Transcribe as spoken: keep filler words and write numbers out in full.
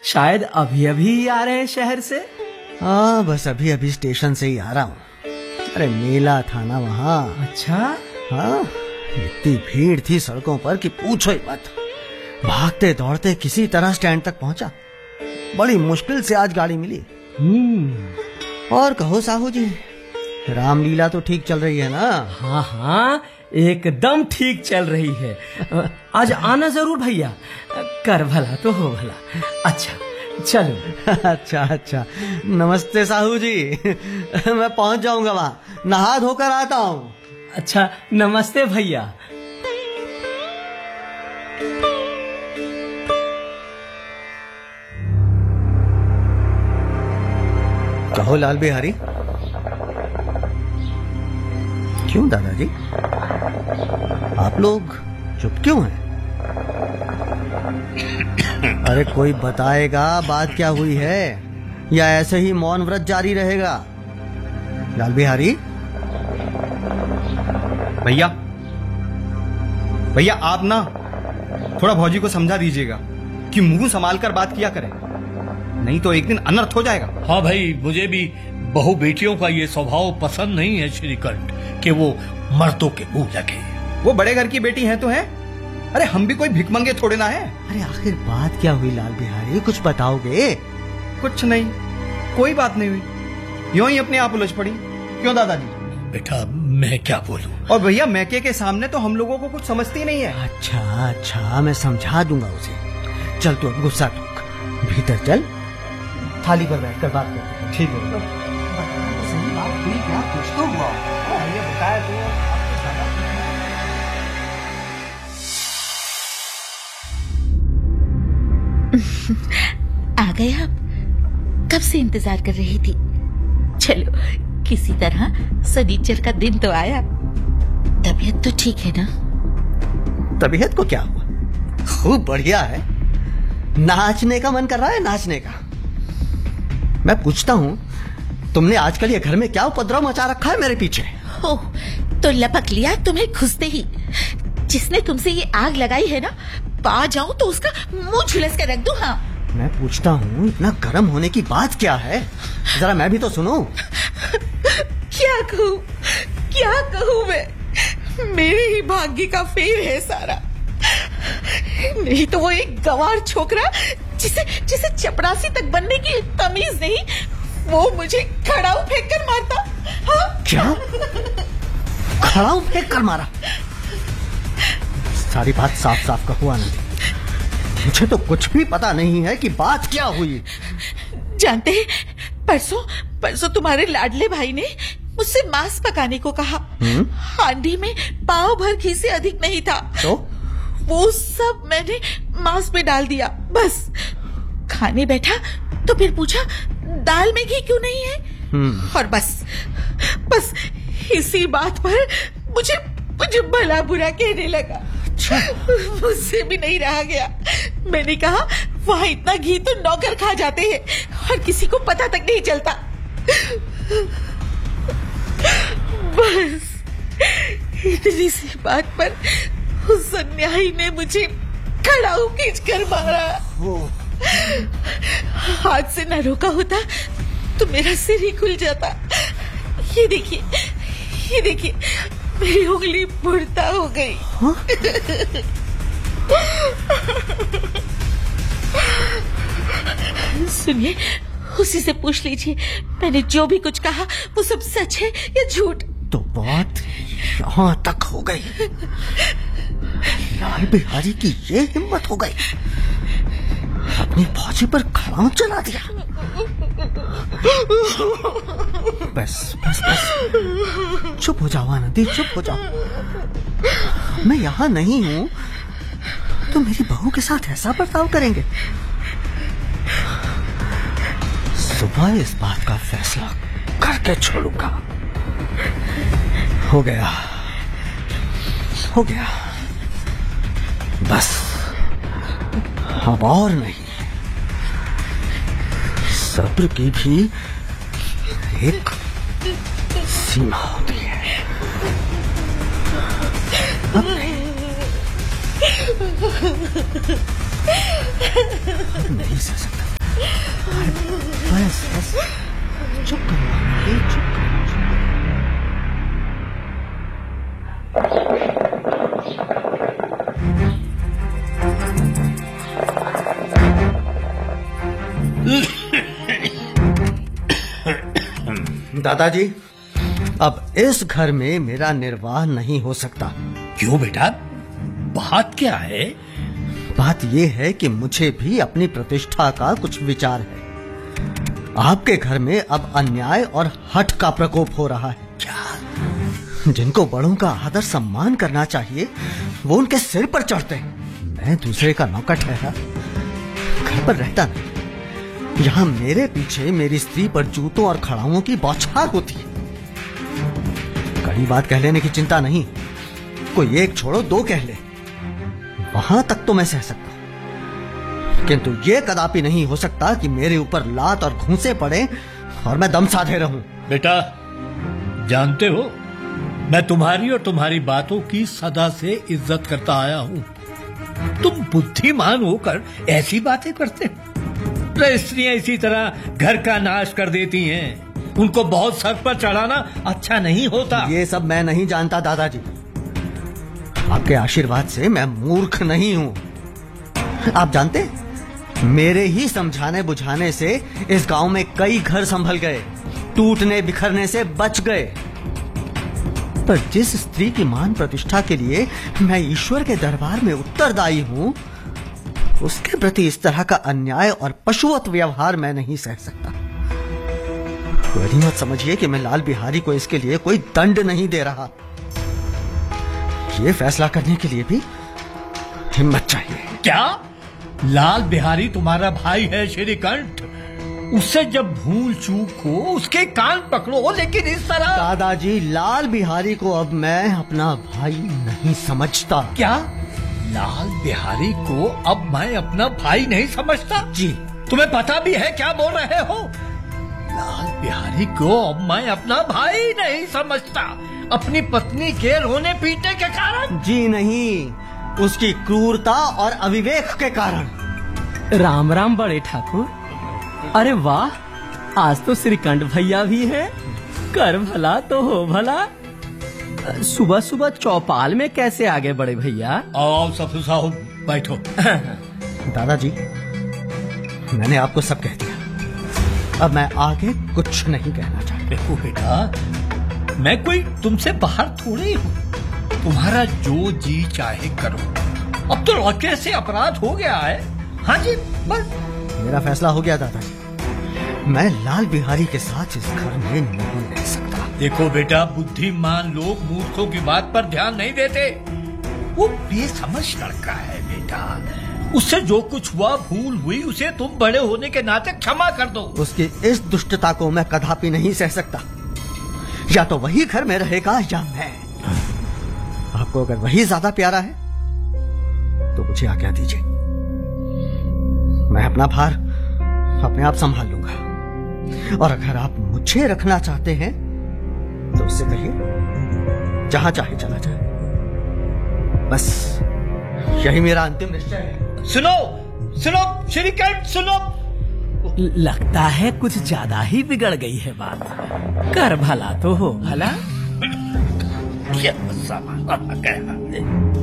शायद अभी अभी आ रहे हैं शहर से। हाँ, बस अभी अभी स्टेशन से ही आ रहा हूँ। अरे मेला था ना वहाँ। अच्छा। हाँ, इतनी भीड़ थी सड़कों पर कि पूछो ही मत। भागते दौड़ते किसी तरह स्टैंड तक पहुंचा। बड़ी मुश्किल से आज गाड़ी मिली। हम्म। और कहो साहू जी, रामलीला तो ठीक चल रही है ना? हाँ हाँ, एकदम ठीक चल रही है। आज आना जरूर भैया, कर भला तो हो भला। अच्छा चलो। अच्छा अच्छा, नमस्ते साहू जी। मैं पहुंच जाऊंगा वहाँ, नहा धोकर आता हूँ। अच्छा, नमस्ते भैया। कहो लाल बिहारी। क्यों दादाजी, आप लोग चुप क्यों हैं? अरे कोई बताएगा बात क्या हुई है, या ऐसे ही मौन व्रत जारी रहेगा? लाल बिहारी। भैया भैया आप ना थोड़ा भौजी को समझा दीजिएगा कि मुंह संभाल कर बात किया करें, नहीं तो एक दिन अनर्थ हो जाएगा। हाँ भाई, मुझे भी बहु बेटियों का ये स्वभाव पसंद नहीं है श्रीकंठ, कि वो मर्दों के मुंह लगे। वो बड़े घर की बेटी हैं तो हैं, अरे हम भी कोई भिखमंगे थोड़े ना हैं। अरे आखिर बात क्या हुई लाल बिहारी, कुछ बताओगे? कुछ नहीं, कोई बात नहीं हुई, यूं ही अपने आप उलझ पड़ी। क्यों दादाजी? बेटा मैं क्या बोलूं। और भैया मैके के सामने तो हम लोगों को कुछ समझती नहीं है। अच्छा अच्छा, मैं समझा दूंगा उसे। चल तू अब गुस्सा ठोक, भीतर चल, थाली पर बैठकर बात करते हैं। ठीक है। सही बात हुई क्या? कुछ तो हुआ। ये बताया तो आ गए आप? कब से इंतजार कर रही थी। चलो किसी तरह सनीचर का दिन तो आया। तबीयत तो ठीक है ना? तबीयत को क्या हुआ, खूब बढ़िया है। नाचने का मन कर रहा है, नाचने का। मैं पूछता हूँ, तुमने आजकल ये घर में क्या उपद्रव मचा रखा है मेरे पीछे? ओह, तो लपक लिया तुम्हें घुसते ही। जिसने तुमसे ये आग लगाई है ना, पा जाऊं तो उसका मुंह झुलस कर रख दूं। हाँ, मैं पूछता हूँ, इतना गर्म होने की बात क्या है? जरा मैं भी तो सुनूं। क्या कहूँ क्या कहूँ मैं, मेरे ही भाग्य का फेर है सारा। नहीं तो वो एक गंवार छोकरा जिसे जिसे चपरासी तक बनने की तमीज नहीं, वो मुझे खड़ाऊ फेंक कर मारता। हाँ? क्या? खड़ाऊ फेंक कर मारा? सारी बात साफ साफ कहो आनंदी, मुझे तो कुछ भी पता नहीं है कि बात क्या हुई। जानते हैं, परसों परसों तुम्हारे लाडले भाई ने मुझसे मांस पकाने को कहा। हांडी में पाव भर घी से अधिक नहीं था, तो वो सब मैंने मांस में डाल दिया। बस खाने बैठा तो फिर पूछा दाल में घी क्यों नहीं है, और बस बस इसी बात पर मुझे मुझे भला बुरा कहने लगा। मुझसे भी नहीं रहा गया। मैंने कहा वहां इतना घी तो नौकर खा जाते हैं और किसी को पता तक नहीं चलता। बस इतनी सी बात पर उस अन्यायी ने मुझे खड़ाऊ खींच कर मारा। हाथ से न रोका होता तो मेरा सिर ही खुल जाता। ये देखिए, ये देखिए, मेरी उंगली मुड़ता हो गई। सुनिए, उसी से पूछ लीजिए मैंने जो भी कुछ कहा वो सब सच है या झूठ। तो बात यहाँ तक हो गई, लाल बिहारी की ये हिम्मत हो गई, अपनी फौजी पर खड़ाऊ चला दिया। बस बस बस, चुप हो जाओ आनंदी, चुप हो जाओ। मैं यहाँ नहीं हूँ तो मेरी बहू के साथ ऐसा बर्ताव करेंगे? सुबह इस बात का फैसला करके छोड़ूंगा। हो गया हो गया, बस अब और नहीं। सब्र की भी एक सीमा होती है। अब नहीं, अब नहीं सह सकता। बस बस चुप करो, ये चुप करो। दादाजी, अब इस घर में मेरा निर्वाह नहीं हो सकता। क्यों बेटा, बात क्या है? बात यह है कि मुझे भी अपनी प्रतिष्ठा का कुछ विचार है। आपके घर में अब अन्याय और हठ का प्रकोप हो रहा है। क्या? जिनको बड़ों का आदर सम्मान करना चाहिए वो उनके सिर पर चढ़ते हैं। मैं दूसरे का नौकर ठहरा, घर पर रहता नहीं। यहाँ मेरे पीछे मेरी स्त्री पर जूतों और खड़ाओं की बौछार होती है। कड़ी बात कह लेने की चिंता नहीं, कोई एक छोड़ो दो कह ले, वहां तक तो मैं सह सकता हूं, किंतु ये कदापि नहीं हो सकता कि मेरे ऊपर लात और घूंसे पड़े और मैं दम साधे रहूं। बेटा, जानते हो, मैं तुम्हारी और तुम्हारी बातों की सदा से इज्जत करता आया हूं। तुम बुद्धिमान होकर ऐसी बातें करते हो। स्त्रियां इसी तरह घर का नाश कर देती हैं। उनको बहुत सर पर चढ़ाना अच्छा नहीं होता। ये सब मैं नहीं जानता दादाजी। आपके आशीर्वाद से मैं मूर्ख नहीं हूं। आप जानते, मेरे ही समझाने बुझाने से इस गांव में कई घर संभल गए, टूटने बिखरने से बच गए। पर जिस स्त्री की मान प्रतिष्ठा के लिए मैं ईश्वर के दरबार में उत्तरदायी हूं, उसके प्रति इस तरह का अन्याय और पशुवत व्यवहार मैं नहीं सह सकता। यही मत समझिए कि मैं लाल बिहारी को इसके लिए कोई दंड नहीं दे रहा। ये फैसला करने के लिए भी हिम्मत चाहिए। क्या? लाल बिहारी तुम्हारा भाई है श्रीकंठ? उससे जब भूल चूक हो उसके कान पकड़ो, लेकिन इस तरह। दादाजी, लाल बिहारी को अब मैं अपना भाई नहीं समझता। क्या? लाल बिहारी को अब मैं अपना भाई नहीं समझता? जी। तुम्हें पता भी है क्या बोल रहे हो? लाल बिहारी को अब मैं अपना भाई नहीं समझता, अपनी पत्नी के रोने पीटने के कारण? जी नहीं, उसकी क्रूरता और अविवेक के कारण। राम राम बड़े ठाकुर। अरे वाह, आज तो श्रीकंठ भैया भी हैं। कर भला तो हो भला। सुबह सुबह चौपाल में कैसे आगे बड़े भैया? आओ सफू साहब, बैठो। दादाजी, मैंने आपको सब कह दिया, अब मैं आगे कुछ नहीं कहना चाहता। देखो बेटा, मैं कोई तुमसे बाहर थोड़ी हूँ। तुम्हारा जो जी चाहे करो। अब तो लौटे से अपराध हो गया है। हाँ जी, बस। मेरा फैसला हो गया दादाजी, मैं लाल बिहारी के साथ इस घर में नहीं रह सकता। देखो बेटा, बुद्धिमान लोग मूर्खों की बात पर ध्यान नहीं देते। वो बेसमझ लड़का है बेटा। उससे जो कुछ हुआ भूल हुई, उसे तुम बड़े होने के नाते क्षमा कर दो। उसकी इस दुष्टता को मैं कदापि नहीं सह सकता। या तो वही घर में रहेगा या मैं। आपको अगर वही ज्यादा प्यारा है तो मुझे आज्ञा दीजिए, मैं अपना भार अपने आप संभाल लूंगा। और अगर आप मुझे रखना चाहते हैं तो उससे कहिए जहां चाहे चला जाए। बस यही मेरा अंतिम निश्चय है। सुनो सुनो श्रीकंठ, सुनो। लगता है कुछ ज्यादा ही बिगड़ गई है बात। कर भला तो हो भला। ये सामान गया।